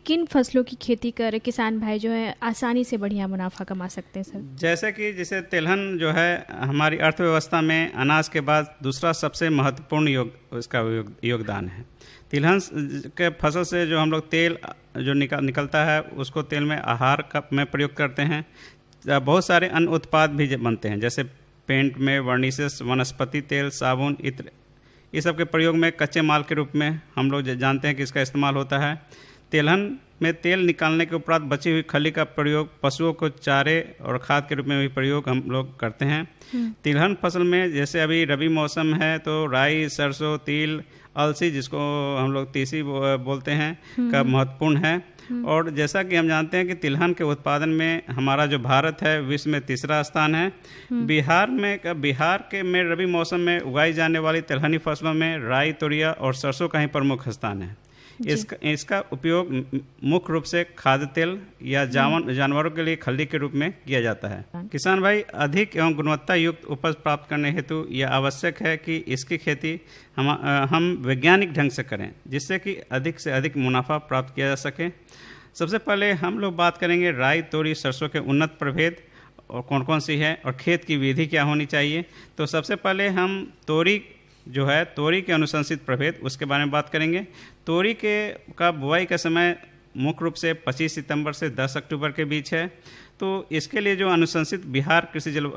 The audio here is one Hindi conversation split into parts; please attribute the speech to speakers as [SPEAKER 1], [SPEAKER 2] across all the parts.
[SPEAKER 1] किन फसलों की खेती कर किसान भाई जो है आसानी से बढ़िया मुनाफा कमा सकते हैं सर?
[SPEAKER 2] जैसे तिलहन जो है हमारी अर्थव्यवस्था में अनाज के बाद दूसरा सबसे महत्वपूर्ण इसका योगदान है। तिलहन के फसल से जो हम लोग तेल जो निकलता है उसको तेल में आहार में प्रयोग करते हैं। बहुत सारे अन्य उत्पाद भी बनते हैं, जैसे पेंट में वर्निसेस, वनस्पति तेल, साबुन, इत्र, ये सब के प्रयोग में कच्चे माल के रूप में हम लोग जानते हैं कि इसका इस्तेमाल होता है। तिलहन में तेल निकालने के उपरांत बची हुई खली का प्रयोग पशुओं को चारे और खाद के रूप में भी प्रयोग हम लोग करते हैं। तिलहन फसल में जैसे अभी रबी मौसम है तो राई, सरसों, तिल, अलसी, जिसको हम लोग तीसी बोलते हैं, का महत्वपूर्ण है। और जैसा कि हम जानते हैं कि तिलहन के उत्पादन में हमारा जो भारत है विश्व में तीसरा स्थान है। बिहार में रबी मौसम में उगाई जाने वाली तिलहनी फसलों में राई, तोरिया और सरसों का ही प्रमुख स्थान है। इसका उपयोग मुख्य रूप से खाद्य तेल या जानवरों के लिए खल्ली के रूप में किया जाता है। किसान भाई अधिक एवं गुणवत्ता युक्त उपज प्राप्त करने हेतु यह आवश्यक है कि इसकी खेती हम वैज्ञानिक ढंग से करें, जिससे कि अधिक से अधिक मुनाफा प्राप्त किया जा सके। सबसे पहले हम लोग बात करेंगे राई, तोरी, सरसों के उन्नत प्रभेद और कौन कौन सी है और खेत की विधि क्या होनी चाहिए। तो सबसे पहले हम तोरी के अनुशंसित प्रभेद, उसके बारे में बात करेंगे। तोरी का बुआई का समय मुख्य रूप से 25 सितंबर से 10 अक्टूबर के बीच है। तो इसके लिए जो अनुशंसित बिहार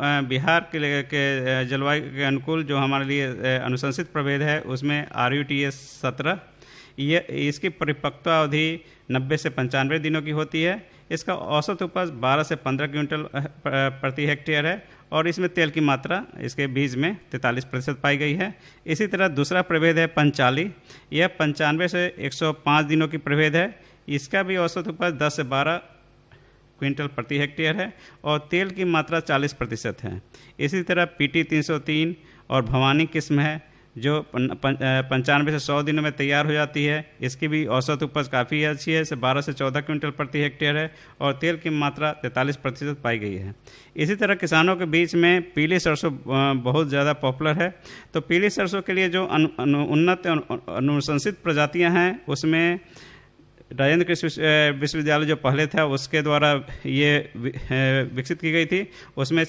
[SPEAKER 2] के जलवायु के अनुकूल जो हमारे लिए अनुशंसित प्रभेद है उसमें RUTS 17, इसकी परिपक्वता अवधि 90 से 95 दिनों की होती है। इसका औसत उपज 12 से 15 क्विंटल प्रति हेक्टेयर है और इसमें तेल की मात्रा इसके बीज में 43% पाई गई है। इसी तरह दूसरा प्रभेद है पंचाली, यह 95 से 105 दिनों की प्रभेद है। इसका भी औसत उपज 10 से 12 क्विंटल प्रति हेक्टेयर है और तेल की मात्रा 40% है। इसी तरह PT 303 और भवानी किस्म है जो 95 से 100 दिनों में तैयार हो जाती है। इसकी भी औसत उपज काफ़ी अच्छी है, इसे 12 से 14 क्विंटल प्रति हेक्टेयर है और तेल की मात्रा 43% पाई गई है। इसी तरह किसानों के बीच में पीली सरसों बहुत ज़्यादा पॉपुलर है। तो पीली सरसों के लिए जो उन्नत अनुशंसित प्रजातियां हैं उसमें राजेंद्र कृषि विश्वविद्यालय जो पहले था उसके द्वारा ये विकसित की गई थी। उसमें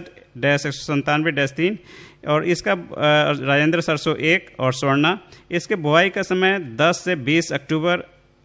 [SPEAKER 2] 66-197-3 और इसका राजेंद्र सरसों 1 और स्वर्णा, इसके बुआई का समय 10 से 20 अक्टूबर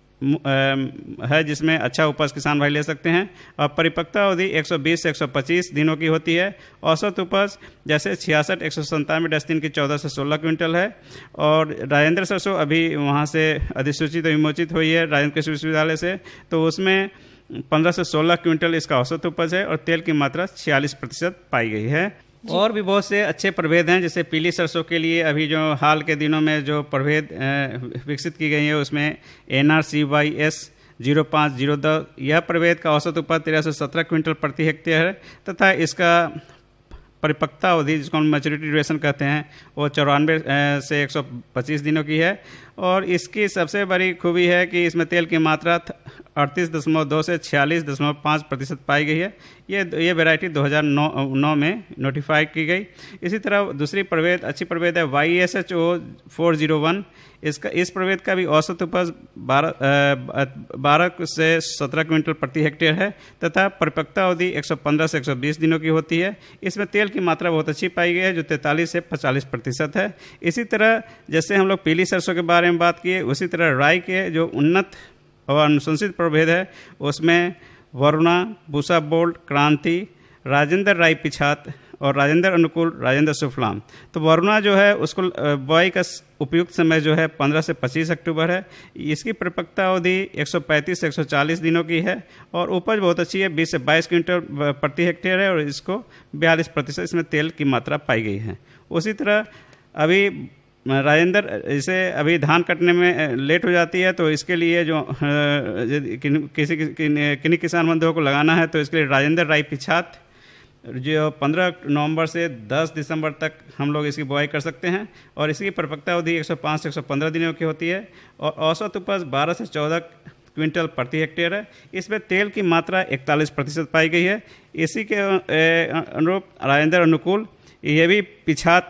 [SPEAKER 2] है, जिसमें अच्छा उपज किसान भाई ले सकते हैं और परिपक्वता अवधि 120 से 125 दिनों की होती है। औसत उपज जैसे 66-197-3 की 14 से 16 क्विंटल है और राजेंद्र सरसों अभी वहाँ से अधिसूचित विमोचित हुई है राजेंद्र कृषि विश्वविद्यालय से, तो उसमें 15 से 16 क्विंटल इसका औसत उपज है और तेल की मात्रा 46% पाई गई है। और भी बहुत से अच्छे प्रभेद हैं, जैसे पीली सरसों के लिए अभी जो हाल के दिनों में जो प्रभेद विकसित की गई है उसमें NRCYS 0502, यह प्रभेद का औसत उपज 13 से 17 क्विंटल प्रति हेक्टेयर है तथा इसका परिपक्वता अवधि, जिसको हम मैच्योरिटी ड्यूरेशन कहते हैं, वो 94 से 125 दिनों की है। और इसकी सबसे बड़ी खूबी है कि इसमें तेल की मात्रा 38.2 से 46.5% पाई गई है। ये वैरायटी 2009 में नोटिफाई की गई। इसी तरह दूसरी प्रभेद अच्छी प्रभेद है YSHO 401, इस प्रभेद का भी औसत उपज 12 से 17 क्विंटल प्रति हेक्टेयर है तथा परिपक्वता अवधि 115 से 120 दिनों की होती है। इसमें तेल की मात्रा बहुत अच्छी पाई गई है जो 43 से 45% है। इसी तरह जैसे हम लोग पीली सरसों के बारे में बात किए, उसी तरह राई के जो उन्नत और अनुशंसित प्रभेद है उसमें वरुणा, पूसा बोल्ट, क्रांति, राजेंद्र राई पिछात और राजेंद्र अनुकूल, राजेंद्र सुफलाम। तो वरुणा जो है उसको बुआई का उपयुक्त समय जो है 15 से 25 अक्टूबर है। इसकी परिपक्वता अवधि 135 से 140 दिनों की है और उपज बहुत अच्छी है, 20 से 22 क्विंटल प्रति हेक्टेयर है और इसको 42% इसमें तेल की मात्रा पाई गई है। उसी तरह अभी राजेंद्र, इसे अभी धान कटने में लेट हो जाती है तो इसके लिए जो किन्हीं किसान बंधुओं को लगाना है तो इसके लिए राजेंद्र राई पिछात जो 15 नवंबर से 10 दिसंबर तक हम लोग इसकी बुआई कर सकते हैं और इसकी परिपक्वता अवधि 105 से 115 दिनों की होती है और औसत उपज 12 से 14 क्विंटल प्रति हेक्टेयर है। इसमें तेल की मात्रा 41% पाई गई है। इसी के अनुरूप राजेंद्र अनुकूल, ये भी पिछात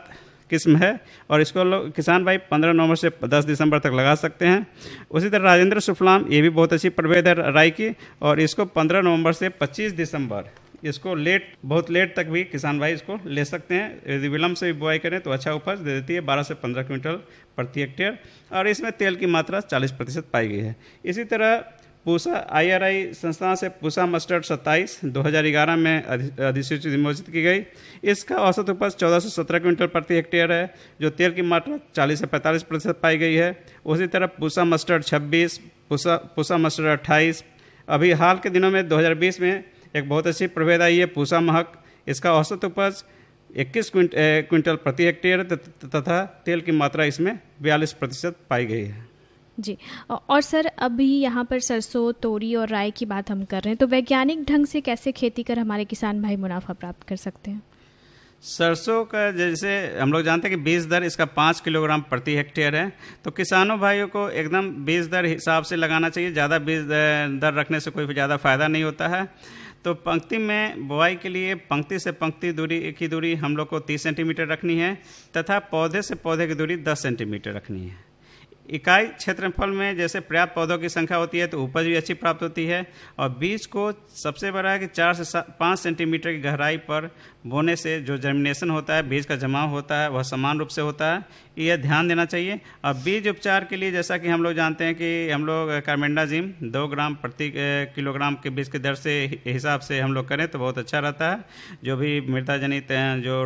[SPEAKER 2] किस्म है और इसको लोग किसान भाई 15 नवंबर से 10 दिसंबर तक लगा सकते हैं। उसी तरह राजेंद्र सुफलाम, ये भी बहुत अच्छी प्रभेद है राई की, और इसको 15 नवंबर से 25 दिसंबर, इसको बहुत लेट तक भी किसान भाई इसको ले सकते हैं। यदि विलम्ब से भी बुआई करें तो अच्छा उपज दे देती है, 12 से 15 क्विंटल प्रति हेक्टेयर, और इसमें तेल की मात्रा 40% पाई गई है। इसी तरह पूसा IRI संस्थान से पूसा मस्टर्ड 27 2011 में अधिसूचित विमोचित की गई। इसका औसत उपज 14 से 17 क्विंटल प्रति हेक्टेयर है, जो तेल की मात्रा 40 से 45% पाई गई है। उसी तरह पूसा मस्टर्ड 26, पूसा मस्टर्ड 28, अभी हाल के दिनों में 2020 में एक बहुत अच्छी प्रभेद आई है पूसा महक, इसका औसत उपज 21 क्विंटल प्रति हेक्टेयर तथा तेल की मात्रा इसमें 42% पाई गई है।
[SPEAKER 1] जी, और सर अभी यहाँ पर सरसों, तोरी और राई की बात हम कर रहे हैं, तो वैज्ञानिक ढंग से कैसे खेती कर हमारे किसान भाई मुनाफा प्राप्त कर सकते हैं?
[SPEAKER 2] सरसों का जैसे हम लोग जानते हैं कि बीज दर इसका 5 किलोग्राम प्रति हेक्टेयर है, तो किसानों भाइयों को एकदम बीज दर हिसाब से लगाना चाहिए। ज़्यादा बीज दर रखने से कोई ज़्यादा फायदा नहीं होता है। तो पंक्ति में बुआई के लिए पंक्ति से पंक्ति की दूरी हम लोग को 30 सेंटीमीटर रखनी है तथा पौधे से पौधे की दूरी 10 सेंटीमीटर रखनी है। इकाई क्षेत्रफल में जैसे पर्याप्त पौधों की संख्या होती है तो उपज भी अच्छी प्राप्त होती है, और बीज को सबसे बड़ा है कि 4 से 5 सेंटीमीटर की गहराई पर बोने से जो जर्मिनेशन होता है, बीज का जमाव होता है, वह समान रूप से होता है, यह ध्यान देना चाहिए। और बीज उपचार के लिए जैसा कि हम लोग जानते हैं कि हम लोग कार्बेंडाजिम 2 ग्राम प्रति किलोग्राम के बीज के दर से हिसाब से हम लोग करें तो बहुत अच्छा रहता है। जो भी मृदा जनित जो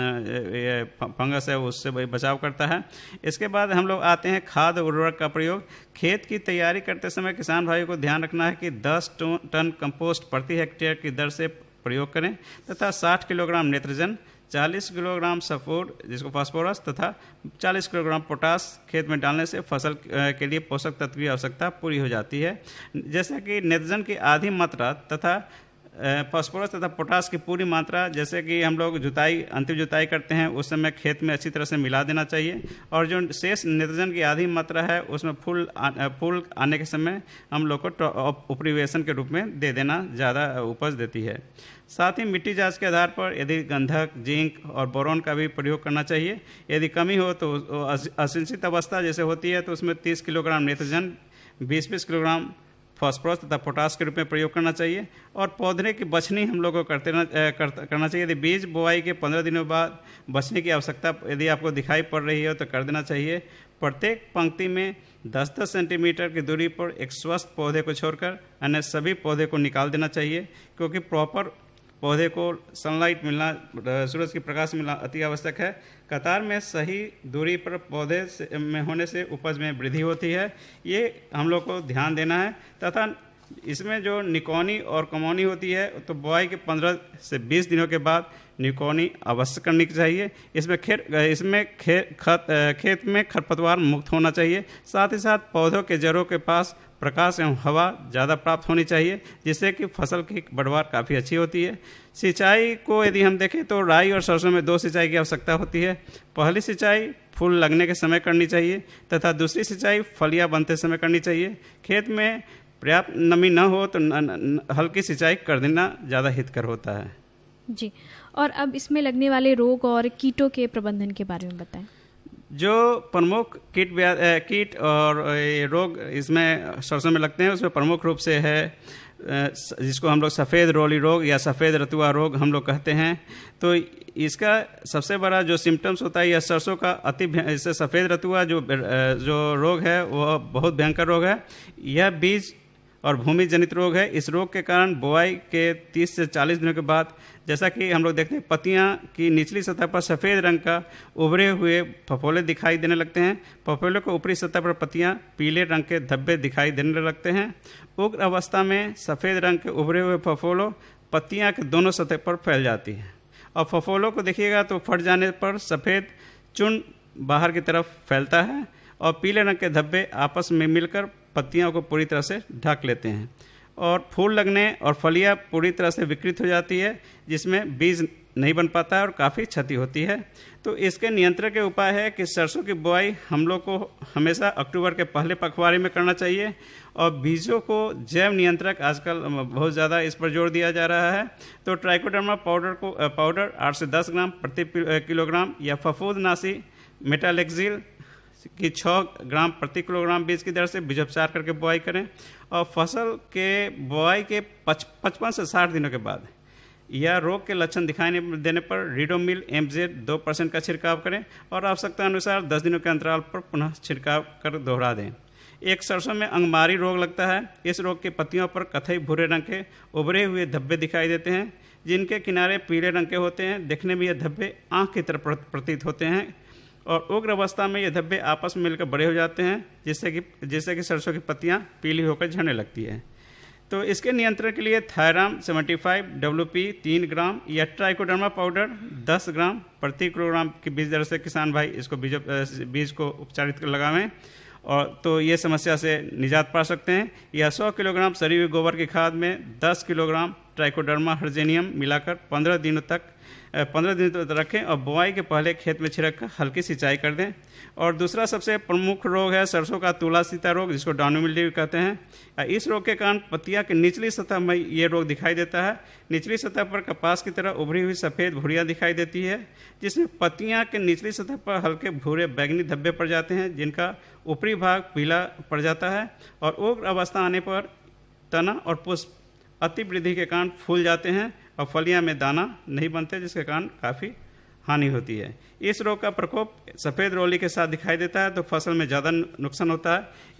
[SPEAKER 2] फंगस है उससे बचाव करता है। इसके बाद हम लोग आते हैं खाद उर्वरक का प्रयोग। खेत की तैयारी करते समय किसान भाइयों को ध्यान रखना है कि 10 टन कंपोस्ट प्रति हेक्टेयर की दर से प्रयोग करें तथा 60 किलोग्राम नेत्रजन, 40 किलोग्राम सल्फर जिसको फास्फोरस तथा 40 किलोग्राम पोटास खेत में डालने से फसल के लिए पोषक तत्व की आवश्यकता पूरी हो जाती है। जैसा कि नेत्रजन की आधी मात्रा तथा फास्फोरस तथा पोटास की पूरी मात्रा जैसे कि हम लोग अंतिम जुताई करते हैं उस समय खेत में अच्छी तरह से मिला देना चाहिए, और जो शेष नेत्रजन की आधी मात्रा है उसमें फूल आने के समय हम लोग को उपरिवेशन के रूप में दे देना ज़्यादा उपज देती है। साथ ही मिट्टी जांच के आधार पर यदि गंधक, जिंक और बोरॉन का भी प्रयोग करना चाहिए। यदि कमी हो तो असिंचित अवस्था जैसे होती है तो उसमें 30 किलोग्राम नेत्रजन, 20-20 किलोग्राम फास्फोरस तथा पोटास के रूप में प्रयोग करना चाहिए। और पौधे की बछनी हम लोग को करना चाहिए। यदि बीज बोआई के 15 दिनों बाद बछनी की आवश्यकता यदि आपको दिखाई पड़ रही हो तो कर देना चाहिए। प्रत्येक पंक्ति में 10-10 सेंटीमीटर की दूरी पर एक स्वस्थ पौधे को छोड़कर अन्य सभी पौधे को निकाल देना चाहिए, क्योंकि प्रॉपर पौधे को सनलाइट मिलना, सूरज की प्रकाश मिलना अति आवश्यक है। कतार में सही दूरी पर पौधे में होने से उपज में वृद्धि होती है, ये हम लोग को ध्यान देना है। तथा इसमें जो निकौनी और कमौनी होती है तो बुआई के 15 से 20 दिनों के बाद निकौनी अवश्य करनी चाहिए। इसमें खेत में खरपतवार मुक्त होना चाहिए। साथ ही साथ पौधों के जड़ों के पास प्रकाश एवं हवा ज़्यादा प्राप्त होनी चाहिए, जिससे कि फसल की बढ़वार काफ़ी अच्छी होती है। सिंचाई को यदि हम देखें तो राई और सरसों में 2 सिंचाई की आवश्यकता होती है। पहली सिंचाई फूल लगने के समय करनी चाहिए तथा दूसरी सिंचाई फलियां बनते समय करनी चाहिए। खेत में पर्याप्त नमी न हो तो हल्की सिंचाई कर देना ज़्यादा हितकर होता है।
[SPEAKER 1] जी, और अब इसमें लगने वाले रोग और कीटों के प्रबंधन के बारे में बताएं।
[SPEAKER 2] जो प्रमुख कीट और रोग इसमें सरसों में लगते हैं उसमें प्रमुख रूप से है जिसको हम लोग सफ़ेद रोली रोग या सफ़ेद रतुआ रोग हम लोग कहते हैं। तो इसका सबसे बड़ा जो सिम्टम्स होता है यह सरसों का इससे सफ़ेद रतुआ जो रोग है वह बहुत भयंकर रोग है। यह बीज और भूमि जनित रोग है। इस रोग के कारण बुआई के 30 से 40 दिनों के बाद जैसा कि हम लोग देखते हैं पत्तियां की निचली सतह पर सफ़ेद रंग का उभरे हुए फफोले दिखाई देने लगते हैं। फफोले को ऊपरी सतह पर पत्तियां पीले रंग के धब्बे दिखाई देने लगते हैं। उग्र अवस्था में सफ़ेद रंग के उभरे हुए फफोलों पत्तियां के दोनों सतह पर फैल जाती है, और फफोलों को देखिएगा तो फट जाने पर सफ़ेद चूर्ण बाहर की तरफ फैलता है और पीले रंग के धब्बे आपस में मिलकर पत्तियों को पूरी तरह से ढक लेते हैं। और फूल लगने और फलियां पूरी तरह से विकृत हो जाती है, जिसमें बीज नहीं बन पाता है और काफ़ी क्षति होती है। तो इसके नियंत्रण के उपाय है कि सरसों की बुआई हम लोग को हमेशा अक्टूबर के पहले पखवाड़े में करना चाहिए, और बीजों को जैव नियंत्रक आजकल बहुत ज़्यादा इस पर जोर दिया जा रहा है। तो ट्राइकोडर्मा पाउडर 8 से 10 ग्राम प्रति किलोग्राम या फफूंदनाशी मेटालेक्सिल की 6 ग्राम प्रति किलोग्राम बीज की दर से बीजोपचार करके बुआई करें, और फसल के बुआई के 55 से 60 दिनों के बाद या रोग के लक्षण दिखाई देने पर रिडोमिल MZ 2% का छिड़काव करें, और आवश्यकता अनुसार 10 दिनों के अंतराल पर पुनः छिड़काव कर दोहरा दें। एक सरसों में अंगमारी रोग लगता है। इस रोग की पत्तियों पर कथई भूरे रंग के उभरे हुए धब्बे दिखाई देते हैं, जिनके किनारे पीले रंग के होते हैं। देखने में ये धब्बे आँख की तरह प्रतीत होते हैं, और उग्र अवस्था में ये धब्बे आपस में मिलकर बड़े हो जाते हैं, जिससे कि सरसों की पत्तियां पीली होकर झड़ने लगती है। तो इसके नियंत्रण के लिए थायराम 75 WP 3 ग्राम या ट्राइकोडर्मा पाउडर 10 ग्राम प्रति किलोग्राम की बीज दर से किसान भाई इसको बीज को उपचारित कर लगावें, और तो ये समस्या से निजात पा सकते हैं। या 100 किलोग्राम सड़ी हुई गोबर की खाद में 10 किलोग्राम ट्राइकोडर्मा हर्जेनियम मिलाकर 15 दिनों तक रखें, और बुआई के पहले खेत में छिड़क कर हल्की सिंचाई कर दें। और दूसरा सबसे प्रमुख रोग है सरसों का तुला सीता रोग, जिसको डाउनी मिल्ड्यू कहते हैं। इस रोग के कारण पत्तियां की निचली सतह में ये रोग दिखाई देता है। निचली सतह पर कपास की तरह उभरी हुई सफ़ेद भुरियाँ दिखाई देती है, जिसमें पत्तियां के निचली सतह पर हल्के भूरे बैगनी धब्बे पड़ जाते हैं, जिनका ऊपरी भाग पीला पड़ जाता है। और उग्र अवस्था आने पर तना और पुष्प अति वृद्धि के कारण फूल जाते हैं, और फलियां में दाना नहीं बनते, जिसके कारण काफ़ी हानि होती है। इस रोग का प्रकोप सफ़ेद रोली के साथ दिखाई देता है, तो फसल में ज़्यादा नुकसान होता है।